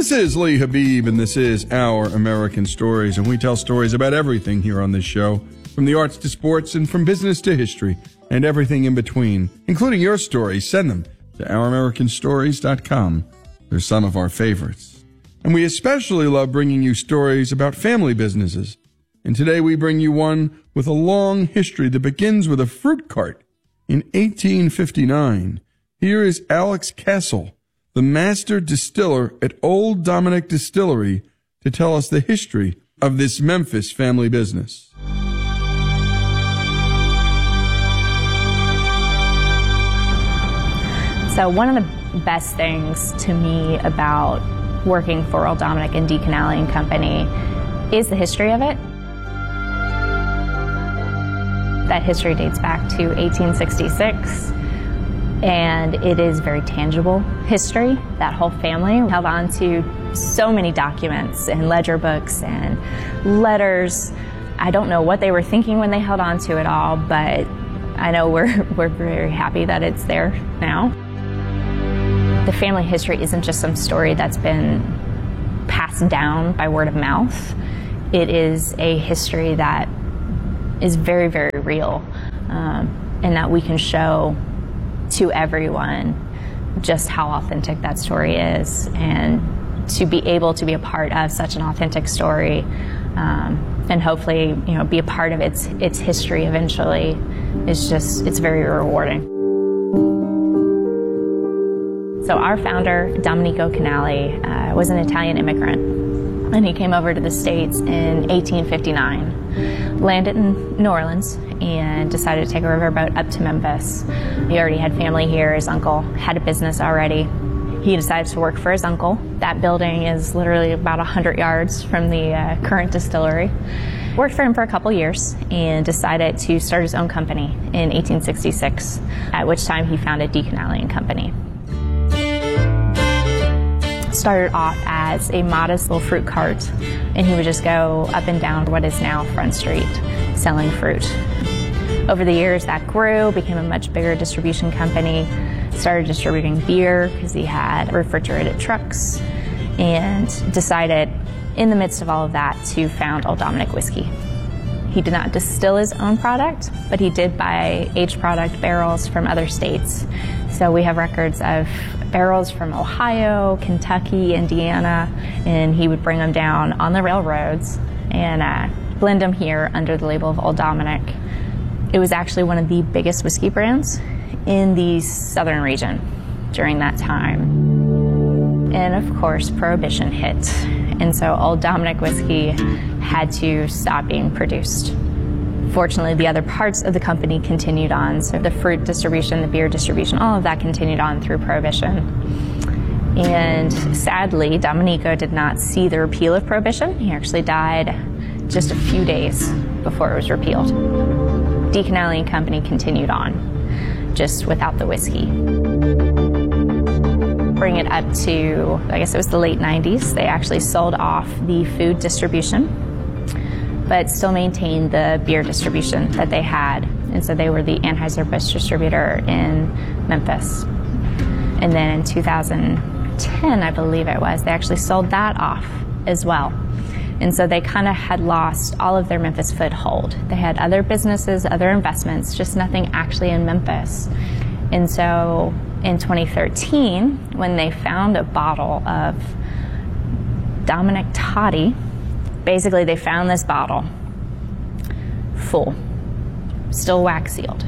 This is Lee Habib, and this is Our American Stories, and we tell stories about everything here on this show, from the arts to sports and from business to history, and everything in between, including your stories. Send them to ouramericanstories.com. They're some of our favorites. And we especially love bringing you stories about family businesses. And today we bring you one with a long history that begins with a fruit cart in 1859. Here is Alex Castle, the master distiller at Old Dominick Distillery, to tell us the history of this Memphis family business. So one of the best things to me about working for Old Dominick and Dee Canale and Company is the history of it. That history dates back to 1866. And it is very tangible history. That whole family held on to so many documents and ledger books and letters. I don't know what they were thinking when they held on to it all, but I know we're very happy that it's there now. The family history isn't just some story that's been passed down by word of mouth. It is a history that is very, very real, and that we can show to everyone just how authentic that story is, and to be able to be a part of such an authentic story, and hopefully, be a part of its history eventually, it's very rewarding. So our founder, Domenico Canale, was an Italian immigrant, and he came over to the States in 1859, landed in New Orleans, and decided to take a riverboat up to Memphis. He already had family here. His uncle had a business already. He decided to work for his uncle. That building is literally about 100 yards from the current distillery. Worked for him for a couple years and decided to start his own company in 1866, at which time he founded Dee Canale and Company. Started off as a modest little fruit cart, and he would just go up and down what is now Front Street selling fruit. Over the years that grew, became a much bigger distribution company, started distributing beer because he had refrigerated trucks, and decided in the midst of all of that to found Old Dominick Whiskey. He did not distill his own product, but he did buy aged product barrels from other states. So we have records of barrels from Ohio, Kentucky, Indiana, and he would bring them down on the railroads and blend them here under the label of Old Dominick. It was actually one of the biggest whiskey brands in the southern region during that time. And of course, Prohibition hit. And so Old Dominick whiskey had to stop being produced. Fortunately, the other parts of the company continued on. So the fruit distribution, the beer distribution, all of that continued on through Prohibition. And sadly, Domenico did not see the repeal of Prohibition. He actually died just a few days before it was repealed. Dee Canale and Company continued on, just without the whiskey. Bring it up to, I guess it was the late 90s, they actually sold off the food distribution, but still maintained the beer distribution that they had. And so they were the Anheuser-Busch distributor in Memphis. And then in 2010, I believe it was, they actually sold that off as well. And so they kind of had lost all of their Memphis foothold. They had other businesses, other investments, just nothing actually in Memphis. And so in 2013, when they found a bottle of Dominick Toddy, basically they found this bottle full, still wax sealed.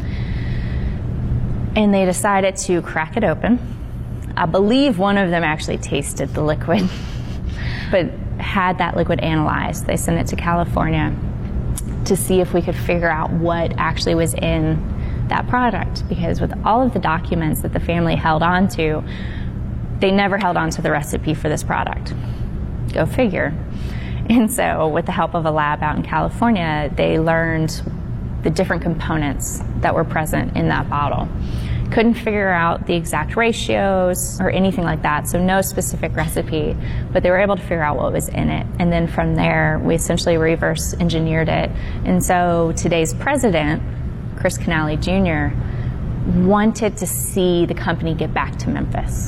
And they decided to crack it open. I believe one of them actually tasted the liquid, but had that liquid analyzed. They sent it to California to see if we could figure out what actually was in that product, because with all of the documents that the family held on to, they never held on to the recipe for this product. Go figure. And so with the help of a lab out in California, they learned the different components that were present in that bottle. Couldn't figure out the exact ratios or anything like that, so no specific recipe, but they were able to figure out what was in it. And then from there, we essentially reverse engineered it. And so today's president, Chris Canale Jr., wanted to see the company get back to Memphis.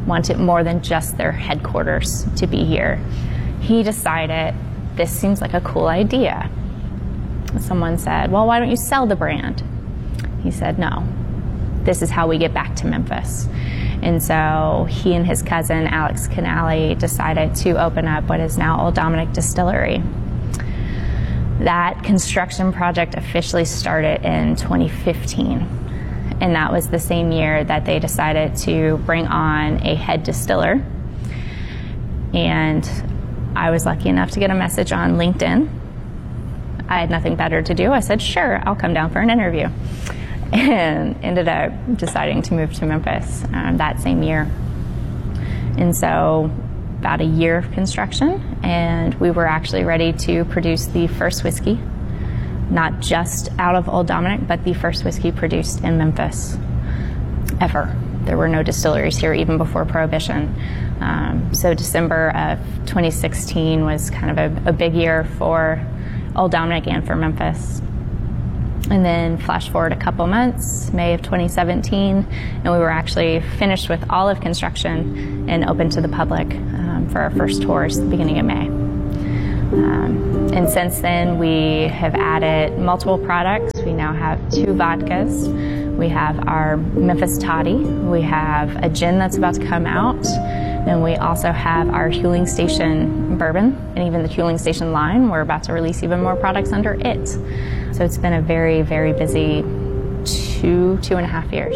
wanted more than just their headquarters to be here. He decided, this seems like a cool idea. Someone said, well, why don't you sell the brand? He said, no, this is how we get back to Memphis. And so he and his cousin, Alex Canale, decided to open up what is now Old Dominick Distillery. That construction project officially started in 2015. And that was the same year that they decided to bring on a head distiller. And I was lucky enough to get a message on LinkedIn. I had nothing better to do. I said, sure, I'll come down for an interview. And ended up deciding to move to Memphis that same year. And so about a year of construction, and we were actually ready to produce the first whiskey, not just out of Old Dominick, but the first whiskey produced in Memphis ever. There were no distilleries here even before Prohibition. So December of 2016 was kind of a big year for Old Dominick and for Memphis. And then flash forward a couple months, May of 2017, and we were actually finished with all of construction and open to the public for our first tours at the beginning of May. And since then, we have added multiple products. We now have 2 vodkas. We have our Memphis Toddy. We have a gin that's about to come out. And we also have our Huling Station bourbon, and even the Huling Station line. We're about to release even more products under it. So it's been a very, very busy 2.5 years.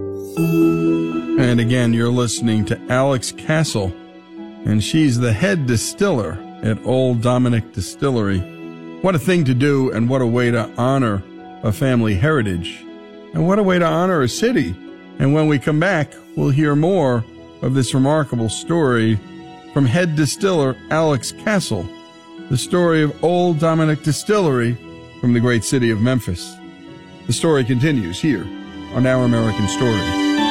And again, you're listening to Alex Castle, and she's the head distiller at Old Dominick Distillery. What a thing to do, and what a way to honor a family heritage, and what a way to honor a city. And when we come back, we'll hear more of this remarkable story from head distiller Alex Castle, the story of Old Dominick Distillery from the great city of Memphis. The story continues here on Our American Story.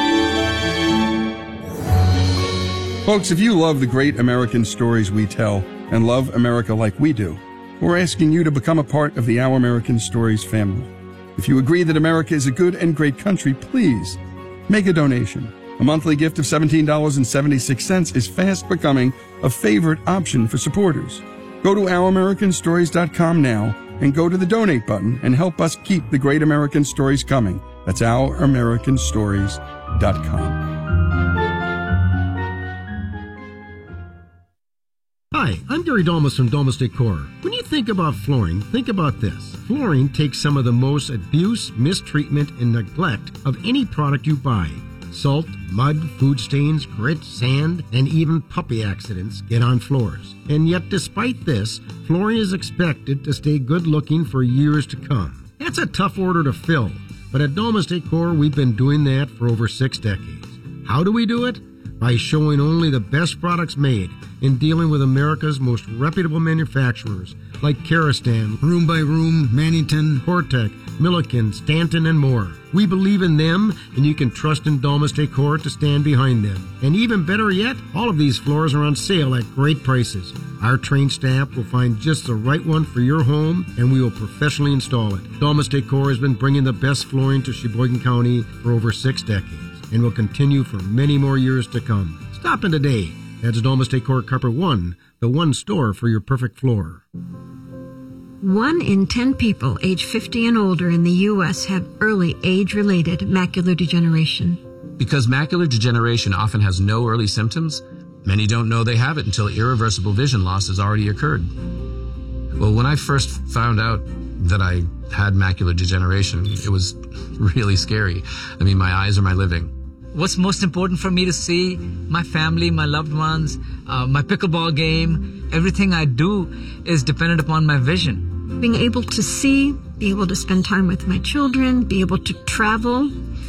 Folks, if you love the great American stories we tell and love America like we do, we're asking you to become a part of the Our American Stories family. If you agree that America is a good and great country, please make a donation. A monthly gift of $17.76 is fast becoming a favorite option for supporters. Go to OurAmericanStories.com now and go to the donate button and help us keep the great American stories coming. That's OurAmericanStories.com. Hi, I'm Gary Dalmas from Dalmas Decor. When you think about flooring, think about this. Flooring takes some of the most abuse, mistreatment, and neglect of any product you buy. Salt, mud, food stains, grit, sand, and even puppy accidents get on floors. And yet, despite this, flooring is expected to stay good looking for years to come. That's a tough order to fill, but at Dalmas Decor, we've been doing that for over 6 decades. How do we do it? By showing only the best products made and dealing with America's most reputable manufacturers like Karastan, Room by Room, Mannington, Portec, Milliken, Stanton, and more. We believe in them, and you can trust in Dalmas Decor to stand behind them. And even better yet, all of these floors are on sale at great prices. Our trained staff will find just the right one for your home, and we will professionally install it. Dalmas Decor has been bringing the best flooring to Sheboygan County for over 6 decades, and will continue for many more years to come. Stop in today. That's Dalmas Decor Carpet 1, the one store for your perfect floor. 1 in 10 people age 50 and older in the U.S. have early age-related macular degeneration. Because macular degeneration often has no early symptoms, many don't know they have it until irreversible vision loss has already occurred. Well, when I first found out that I had macular degeneration, it was really scary. I mean, my eyes are my living. What's most important for me to see? My family, my loved ones, my pickleball game. Everything I do is dependent upon my vision. Being able to see, be able to spend time with my children, be able to travel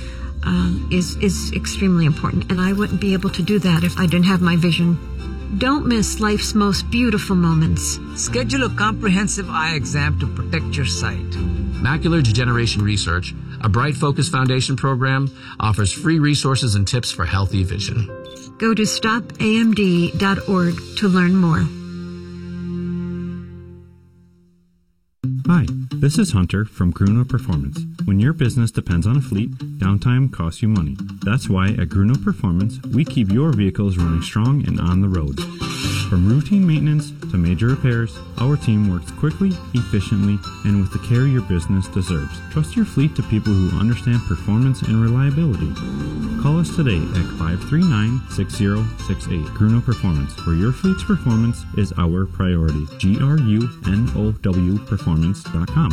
is extremely important. And I wouldn't be able to do that if I didn't have my vision. Don't miss life's most beautiful moments. Schedule a comprehensive eye exam to protect your sight. Macular Degeneration Research, a Bright Focus Foundation program, offers free resources and tips for healthy vision. Go to stopamd.org to learn more. Hi, This is Hunter from Gruno Performance. When your business depends on a fleet, downtime costs you money. That's why at Gruno Performance, we keep your vehicles running strong and on the road. From routine maintenance to major repairs, our team works quickly, efficiently, and with the care your business deserves. Trust your fleet to people who understand performance and reliability. Call us today at 539-6068. Gruno Performance, where your fleet's performance is our priority. GRUNOW Performance.com.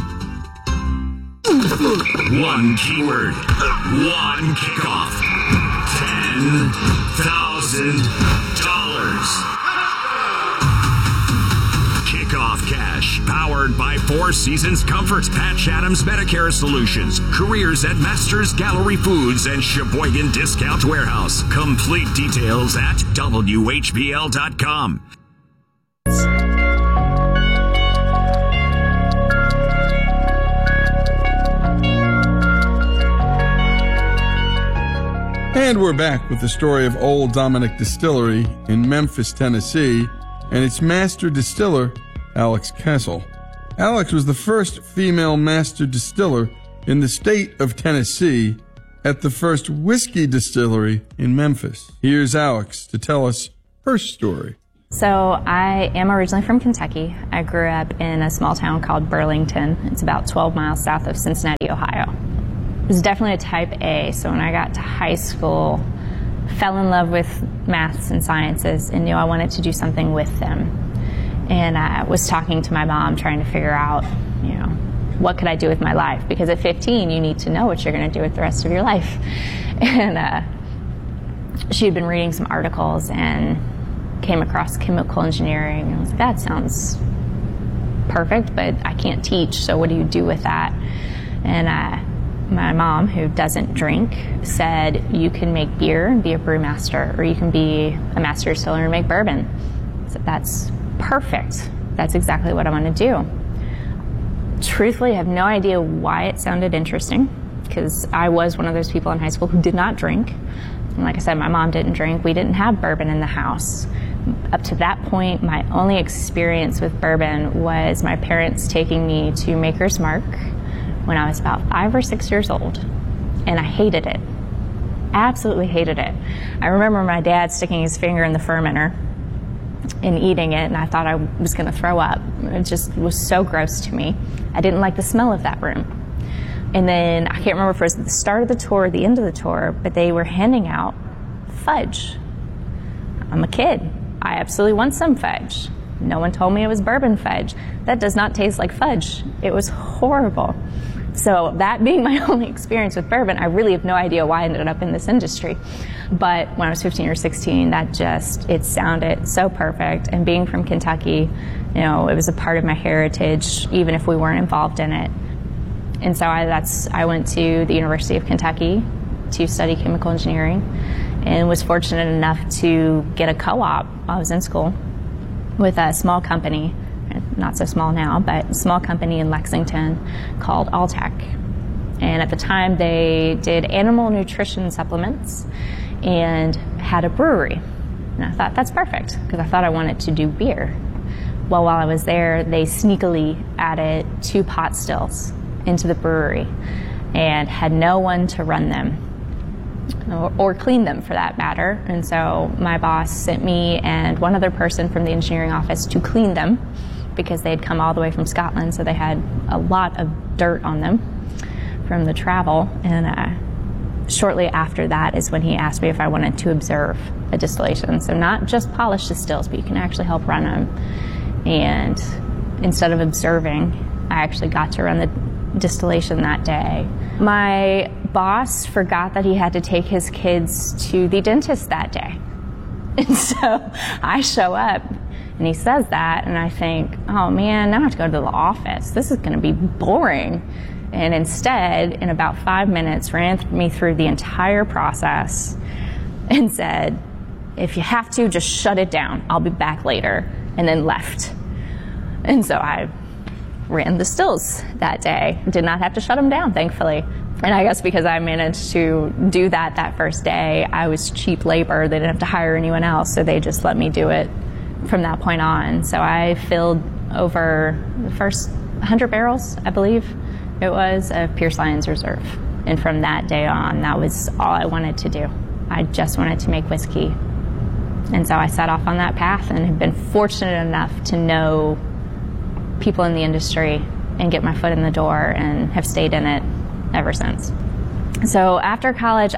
One keyword, one kickoff, $10,000. Kickoff Cash, powered by Four Seasons Comfort, Patch Adams Medicare Solutions, careers at Masters Gallery Foods, and Sheboygan Discount Warehouse. Complete details at WHBL.com. And we're back with the story of Old Dominick Distillery in Memphis, Tennessee, and its master distiller, Alex Kessel. Alex was the first female master distiller in the state of Tennessee at the first whiskey distillery in Memphis. Here's Alex to tell us her story. So I am originally from Kentucky. I grew up in a small town called Burlington. It's about 12 miles south of Cincinnati, Ohio. It was definitely a type A, so when I got to high school, fell in love with maths and sciences and knew I wanted to do something with them. And I was talking to my mom, trying to figure out, what could I do with my life? Because at 15, you need to know what you're going to do with the rest of your life. And she had been reading some articles and came across chemical engineering. I was like, that sounds perfect, but I can't teach, so what do you do with that? And my mom, who doesn't drink, said, you can make beer and be a brewmaster, or you can be a master distiller and make bourbon. So that's perfect. That's exactly what I want to do. Truthfully, I have no idea why it sounded interesting, because I was one of those people in high school who did not drink. And like I said, my mom didn't drink. We didn't have bourbon in the house. Up to that point, my only experience with bourbon was my parents taking me to Maker's Mark when I was about 5 or 6 years old, and I hated it. Absolutely hated it. I remember my dad sticking his finger in the fermenter and eating it, and I thought I was going to throw up. It just was so gross to me. I didn't like the smell of that room. And then, I can't remember if it was at the start of the tour or the end of the tour, but they were handing out fudge. I'm a kid. I absolutely want some fudge. No one told me it was bourbon fudge. That does not taste like fudge. It was horrible. So that being my only experience with bourbon, I really have no idea why I ended up in this industry. But when I was 15 or 16, it sounded so perfect. And being from Kentucky, it was a part of my heritage, even if we weren't involved in it. And so I went to the University of Kentucky to study chemical engineering, and was fortunate enough to get a co-op while I was in school with a small company, not so small now, but a small company in Lexington called Alltech. And at the time, they did animal nutrition supplements and had a brewery. And I thought, that's perfect, because I thought I wanted to do beer. Well, while I was there, they sneakily added 2 pot stills into the brewery and had no one to run them or clean them, for that matter. And so my boss sent me and one other person from the engineering office to clean them, because they had come all the way from Scotland, so they had a lot of dirt on them from the travel. And shortly after that is when he asked me if I wanted to observe a distillation. So not just polish the stills, but you can actually help run them. And instead of observing, I actually got to run the distillation that day. My boss forgot that he had to take his kids to the dentist that day. And so I show up and he says that, and I think, oh man, now I have to go to the office. This is going to be boring. And instead, in about 5 minutes, ran me through the entire process and said, if you have to, just shut it down. I'll be back later. And then left. And so I ran the stills that day. Did not have to shut them down, thankfully. And I guess because I managed to do that first day, I was cheap labor. They didn't have to hire anyone else, so they just let me do it from that point on. So I filled over the first 100 barrels, I believe it was, of Pierce Lyons Reserve. And from that day on, that was all I wanted to do. I just wanted to make whiskey. And so I set off on that path and have been fortunate enough to know people in the industry and get my foot in the door, and have stayed in it ever since. So after college,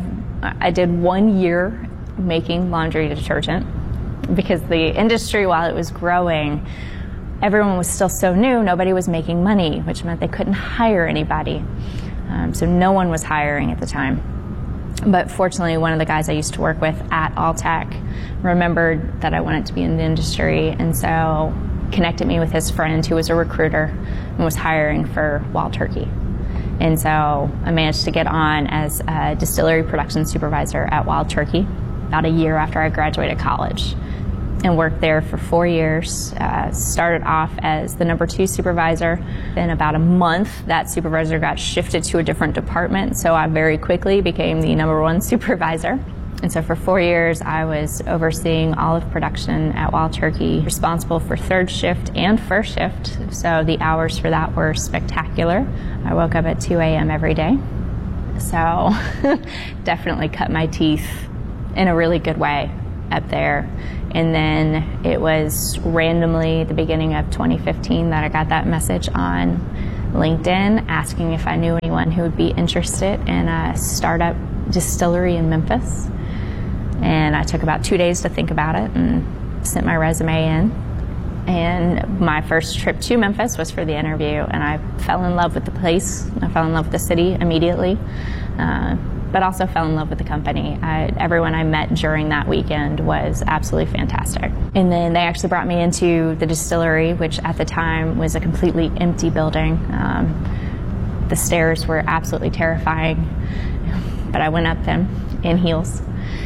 I did 1 year making laundry detergent, because the industry, while it was growing, everyone was still so new, nobody was making money, which meant they couldn't hire anybody. So no one was hiring at the time. But fortunately, one of the guys I used to work with at Alltech remembered that I wanted to be in the industry, and so connected me with his friend who was a recruiter and was hiring for Wild Turkey. And so I managed to get on as a distillery production supervisor at Wild Turkey about a year after I graduated college, and worked there for 4 years. Started off as the number 2 supervisor. In about a month, that supervisor got shifted to a different department, so I very quickly became the number 1 supervisor. And so for 4 years, I was overseeing all of production at Wild Turkey, responsible for third shift and first shift. So the hours for that were spectacular. I woke up at 2 a.m. every day. So definitely cut my teeth in a really good way up there. And then it was randomly the beginning of 2015 that I got that message on LinkedIn asking if I knew anyone who would be interested in a startup distillery in Memphis. And I took about 2 days to think about it and sent my resume in. And my first trip to Memphis was for the interview, and I fell in love with the place. I fell in love with the city immediately, but also fell in love with the company. Everyone I met during that weekend was absolutely fantastic. And then they actually brought me into the distillery, which at the time was a completely empty building. The stairs were absolutely terrifying, but I went up them in heels.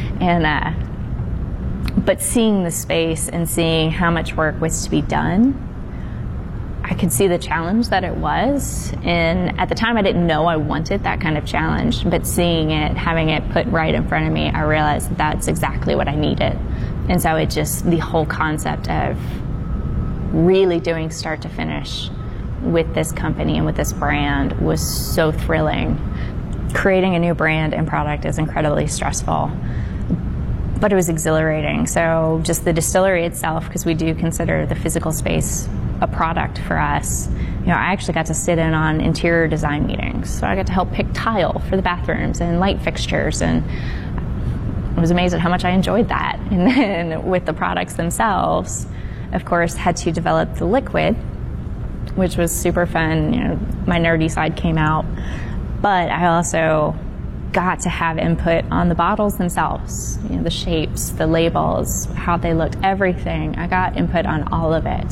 But seeing the space and seeing how much work was to be done, I could see the challenge that it was. And at the time, I didn't know I wanted that kind of challenge, but seeing it, having it put right in front of me, I realized that that's exactly what I needed. And so it just, the whole concept of really doing start to finish with this company and with this brand was so thrilling. Creating a new brand and product is incredibly stressful, but it was exhilarating. So just the distillery itself, because we do consider the physical space a product for us, I actually got to sit in on interior design meetings. So I got to help pick tile for the bathrooms and light fixtures, and I was amazed at how much I enjoyed that. And then with the products themselves, of course, had to develop the liquid, which was super fun. My nerdy side came out, but I also got to have input on the bottles themselves, the shapes, the labels, how they looked, everything. I got input on all of it.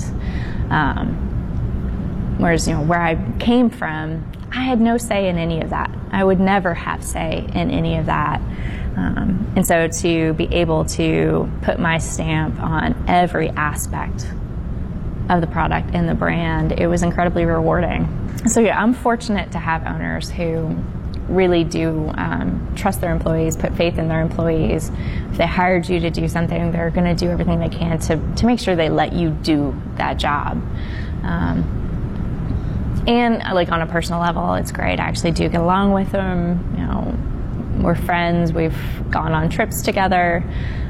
Whereas, where I came from, I had no say in any of that. I would never have say in any of that. And so to be able to put my stamp on every aspect of the product and the brand, it was incredibly rewarding. So yeah, I'm fortunate to have owners who really do trust their employees, put faith in their employees. If they hired you to do something, they're going to do everything they can to make sure they let you do that job. And like on a personal level, it's great. I actually do get along with them. We're friends. We've gone on trips together.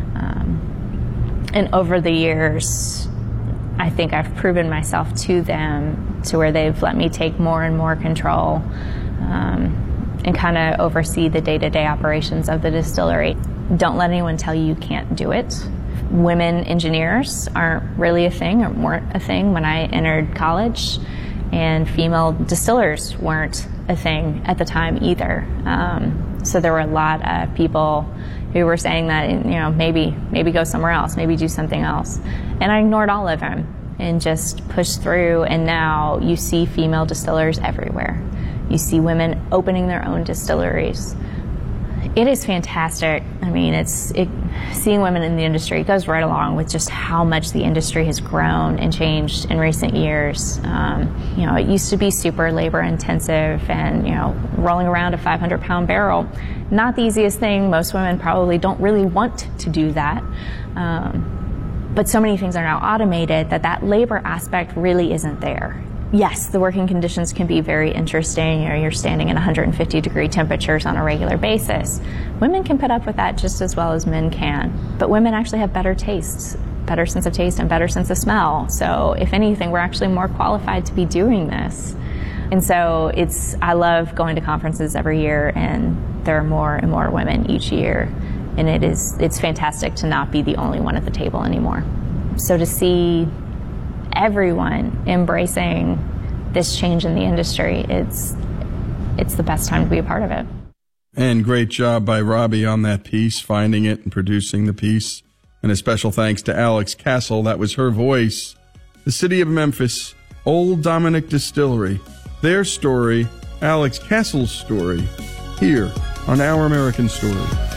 And over the years, I think I've proven myself to them to where they've let me take more and more control and kind of oversee the day-to-day operations of the distillery. Don't let anyone tell you you can't do it. Women engineers aren't really a thing, or weren't a thing when I entered college, and female distillers weren't a thing at the time either. So there were a lot of people who were saying that, maybe go somewhere else, maybe do something else. And I ignored all of them and just pushed through, and now you see female distillers everywhere. You see women opening their own distilleries. It is fantastic. I mean, seeing women in the industry goes right along with just how much the industry has grown and changed in recent years. It used to be super labor intensive and, rolling around a 500-pound barrel, not the easiest thing. Most women probably don't really want to do that. But so many things are now automated that labor aspect really isn't there. Yes, the working conditions can be very interesting. You're standing in 150-degree temperatures on a regular basis. Women can put up with that just as well as men can. But women actually have better tastes, better sense of taste and better sense of smell. So if anything, we're actually more qualified to be doing this. And so I love going to conferences every year, and there are more and more women each year. And it's fantastic to not be the only one at the table anymore. So to see everyone embracing this change in the industry, it's the best time to be a part of it. And great job by Robbie on that piece, finding it and producing the piece. And a special thanks to Alex Castle. That was her voice. The city of Memphis, Old Dominick Distillery. Their story, Alex Castle's story, here on Our American Story.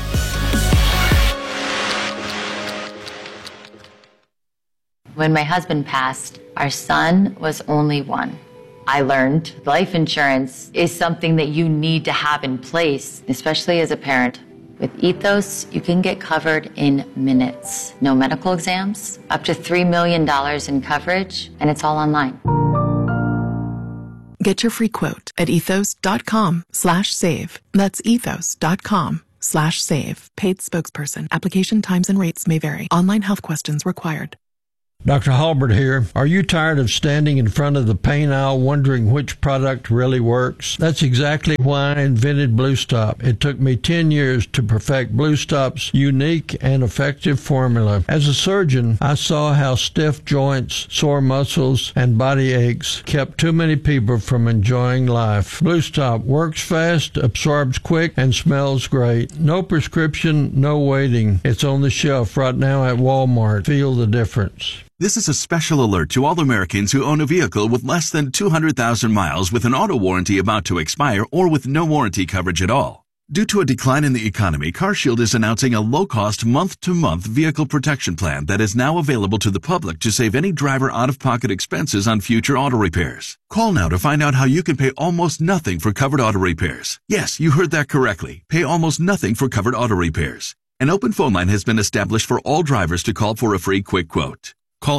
When my husband passed, our son was only one. I learned life insurance is something that you need to have in place, especially as a parent. With Ethos, you can get covered in minutes. No medical exams, up to $3 million in coverage, and it's all online. Get your free quote at ethos.com/save. That's ethos.com/save. Paid spokesperson. Application times and rates may vary. Online health questions required. Dr. Halbert here. Are you tired of standing in front of the paint aisle wondering which product really works? That's exactly why I invented Blue Stop. It took me 10 years to perfect Blue Stop's unique and effective formula. As a surgeon, I saw how stiff joints, sore muscles, and body aches kept too many people from enjoying life. Blue Stop works fast, absorbs quick, and smells great. No prescription, no waiting. It's on the shelf right now at Walmart. Feel the difference. This is a special alert to all Americans who own a vehicle with less than 200,000 miles with an auto warranty about to expire or with no warranty coverage at all. Due to a decline in the economy, CarShield is announcing a low-cost month-to-month vehicle protection plan that is now available to the public to save any driver out-of-pocket expenses on future auto repairs. Call now to find out how you can pay almost nothing for covered auto repairs. Yes, you heard that correctly. Pay almost nothing for covered auto repairs. An open phone line has been established for all drivers to call for a free quick quote. Call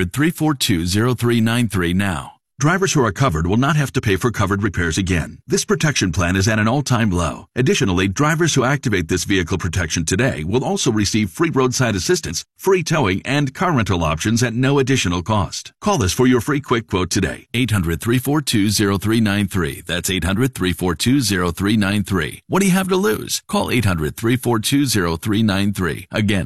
800-342-0393 now. Drivers who are covered will not have to pay for covered repairs again. This protection plan is at an all-time low. Additionally, drivers who activate this vehicle protection today will also receive free roadside assistance, free towing, and car rental options at no additional cost. Call us for your free quick quote today. 800-342-0393. That's 800-342-0393. What do you have to lose? Call 800-342-0393. Again,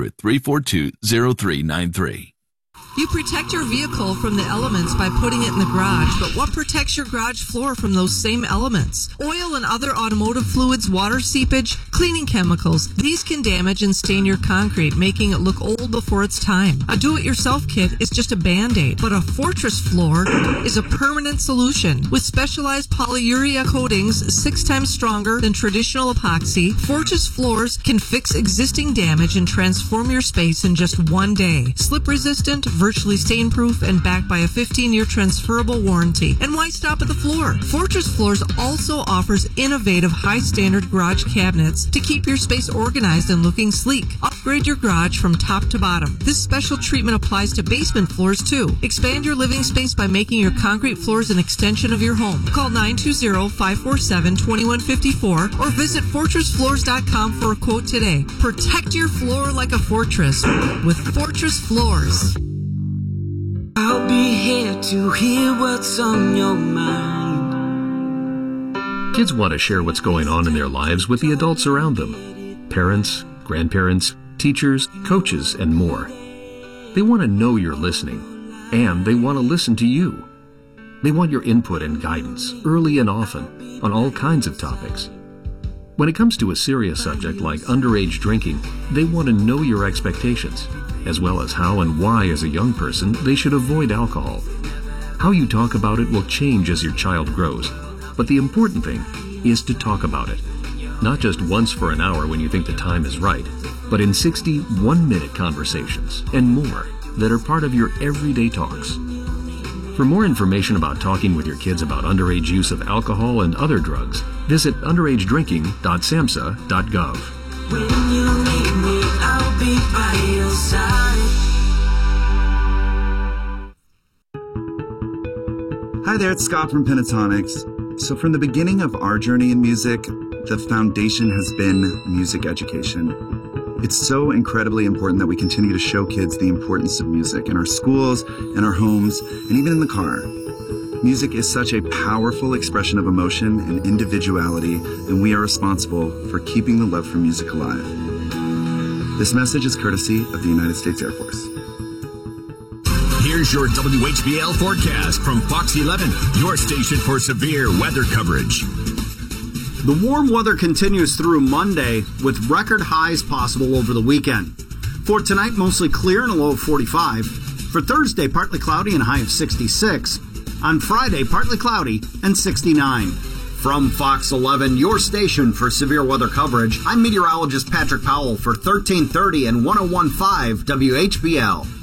800-342-0393. You protect your vehicle from the elements by putting it in the garage, but what protects your garage floor from those same elements? Oil and other automotive fluids, water seepage, cleaning chemicals. These can damage and stain your concrete, making it look old before its time. A do-it-yourself kit is just a Band-Aid, but a Fortress floor is a permanent solution. With specialized polyurea coatings 6 times stronger than traditional epoxy, Fortress floors can fix existing damage and transform your space in just one day. Slip-resistant, virtually stain-proof, and backed by a 15-year transferable warranty. And why stop at the floor? Fortress Floors also offers innovative high-standard garage cabinets to keep your space organized and looking sleek. Upgrade your garage from top to bottom. This special treatment applies to basement floors, too. Expand your living space by making your concrete floors an extension of your home. Call 920-547-2154 or visit FortressFloors.com for a quote today. Protect your floor like a fortress with Fortress Floors. I'll be here to hear what's on your mind. Kids want to share what's going on in their lives with the adults around them. Parents, grandparents, teachers, coaches, and more. They want to know you're listening, and they want to listen to you. They want your input and guidance, early and often, on all kinds of topics. When it comes to a serious subject like underage drinking, they want to know your expectations, as well as how and why as a young person they should avoid alcohol. How you talk about it will change as your child grows, but the important thing is to talk about it. Not just once for an hour when you think the time is right, but in 60 one-minute conversations and more that are part of your everyday talks. For more information about talking with your kids about underage use of alcohol and other drugs, visit underagedrinking.samhsa.gov. When you need me, I'll be by your side. Hi there, it's Scott from Pentatonics. So from the beginning of our journey in music, the foundation has been music education. It's so incredibly important that we continue to show kids the importance of music in our schools, in our homes, and even in the car. Music is such a powerful expression of emotion and individuality, and we are responsible for keeping the love for music alive. This message is courtesy of the United States Air Force. Here's your WHBL forecast from Fox 11, your station for severe weather coverage. The warm weather continues through Monday with record highs possible over the weekend. For tonight, mostly clear and a low of 45. For Thursday, partly cloudy and a high of 66. On Friday, partly cloudy and 69. From Fox 11, your station for severe weather coverage, I'm meteorologist Patrick Powell for 1330 and 101.5 WHBL.